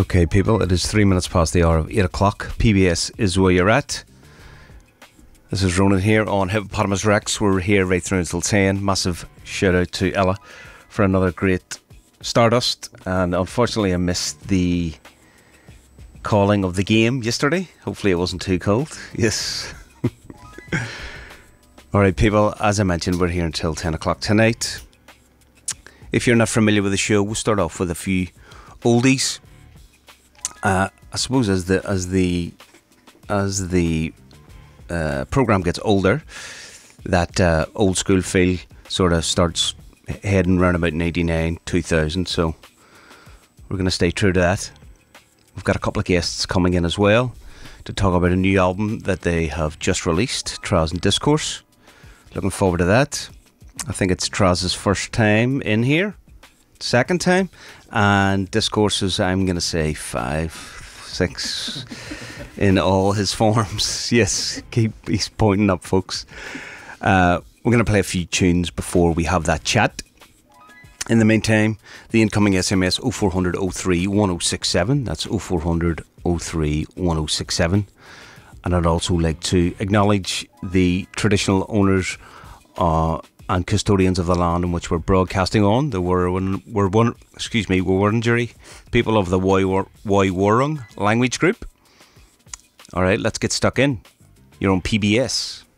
Okay, people, it is 3 minutes past the hour of 8 o'clock. PBS is where you're at. This is Ronan here on Hippopotamus Rex. We're here right through until 10. Massive shout out to Ella for another great Stardust. And unfortunately, I missed the calling of the game yesterday. Hopefully, it wasn't too cold. Yes. Alright, people, as I mentioned, we're here until 10 o'clock tonight. If you're not familiar with the show, we'll start off with a few oldies. I suppose as the program gets older, that old school feel sort of starts heading around about 99, 2000. So we're going to stay true to that. We've got a couple of guests coming in as well to talk about a new album that they have just released, Trials and Discourse. Looking forward to that. I think it's Trials' first time in here, second time, and Discourses, I'm going to say 5, 6 in all his forms. Yes, he's pointing up, folks. We're going to play a few tunes before we have that chat. In the meantime, the incoming SMS 0400 03 1067. That's 0400 03 1067. And I'd also like to acknowledge the traditional owners and custodians of the land in which we're broadcasting on, the Wurundjeri people of the Woiwurrung language group. Alright, let's get stuck in. You're on PBS.